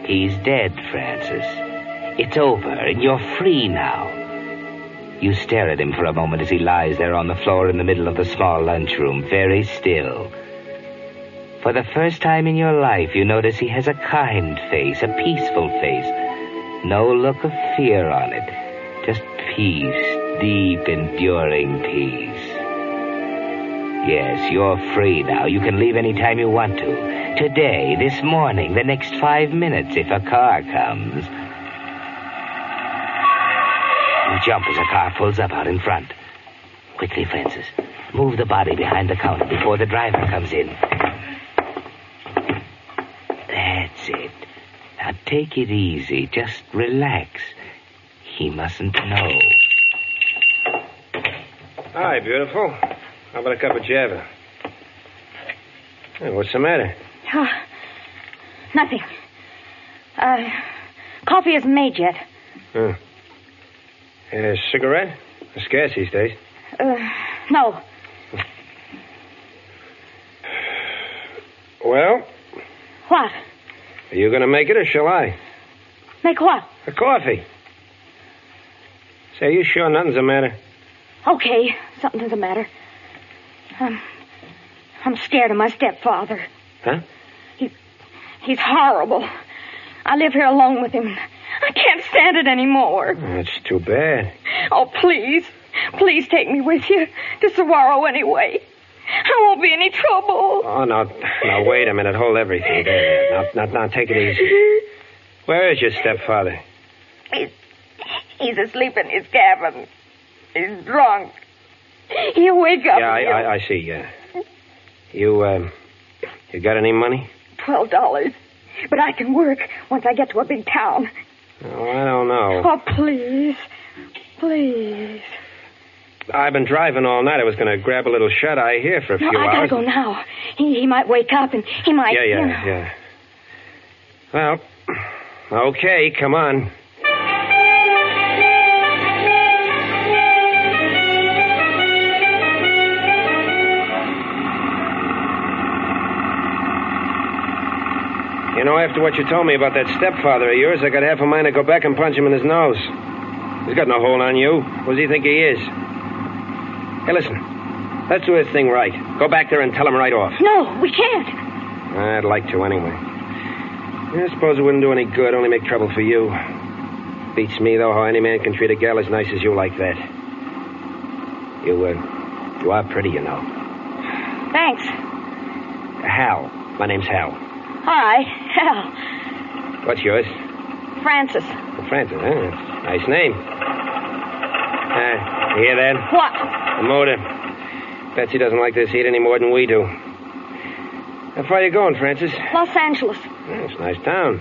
He's dead, Francis. It's over, and you're free now. You stare at him for a moment as he lies there on the floor in the middle of the small lunchroom, very still. For the first time in your life, you notice he has a kind face, a peaceful face. No look of fear on it. Just peace, deep, enduring peace. Yes, you're free now. You can leave any time you want to. Today, this morning, the next 5 minutes, if a car comes. You jump as a car pulls up out in front. Quickly, Francis. Move the body behind the counter before the driver comes in. That's it. Now take it easy. Just relax. He mustn't know. Hi, beautiful. How about a cup of Java? Hey, what's the matter? Oh, nothing. Coffee isn't made yet. A cigarette? It's scarce these days. No. Well? What? Are you going to make it or shall I? Make what? A coffee. Say, are you sure nothing's the matter? Okay, something's the matter. I'm scared of my stepfather. Huh? He's horrible. I live here alone with him. I can't stand it anymore. That's too bad. Oh, please. Please take me with you. To Saguaro anyway. I won't be any trouble. Oh, now, wait a minute. Hold everything there. Now, take it easy. Where is your stepfather? He's asleep in his cabin. He's drunk. He'll wake up. Yeah, I see, yeah. You got any money? $12. But I can work once I get to a big town. Oh, I don't know. Oh, please. Please. I've been driving all night. I was going to grab a little shut-eye here for a few hours. I gotta go now. He might wake up and he might... Yeah. Well, okay, come on. You know, after what you told me about that stepfather of yours, I got half a mind to go back and punch him in his nose. He's got no hold on you. What does he think he is? Hey, listen. Let's do this thing right. Go back there and tell him right off. No, we can't. I'd like to anyway. I suppose it wouldn't do any good, only make trouble for you. Beats me, though, how any man can treat a gal as nice as you like that. You are pretty, you know. Thanks. Hal. My name's Hal. Hi, Hal. What's yours? Francis. Francis, huh? Nice name. You hear that? What? The motor. Betsy doesn't like this heat any more than we do. How far are you going, Francis? Los Angeles. Yeah, it's a nice town.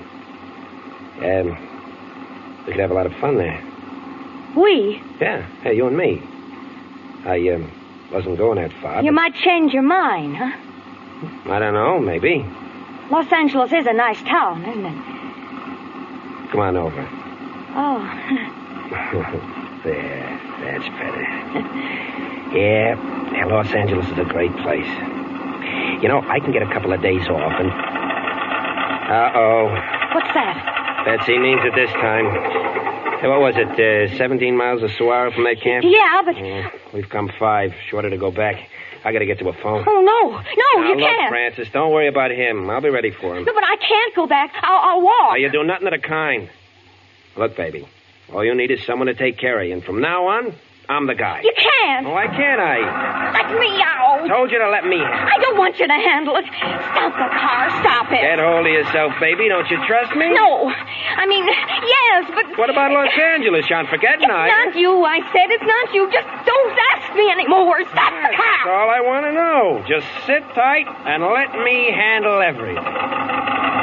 We could have a lot of fun there. We? Yeah, hey, you and me. I wasn't going that far. You might change your mind, huh? I don't know, maybe. Los Angeles is a nice town, isn't it? Come on over. Oh. There, that's better. Yeah, Los Angeles is a great place. You know, I can get a couple of days off and... Uh-oh. What's that? Betsy means it this time. Hey, what was it, 17 miles of Saguaro from that camp? Yeah, but... We've come 5, shorter to go back. I gotta get to a phone. Oh, no, you look, can't. Francis, don't worry about him. I'll be ready for him. No, but I can't go back. I'll walk. No, you do nothing of the kind. Look, baby, all you need is someone to take care of you. And from now on, I'm the guy. You can't. Why can't I? Let me out. Told you to let me. I don't want you to handle it. Stop the car. Stop it. Get hold of yourself, baby. Don't you trust me? No. I mean, yes, but... What about Los Angeles? You aren't forgetting, are you? It's not you, I said. It's not you. Just don't ask me anymore. Stop the car. That's all I want to know. Just sit tight and let me handle everything.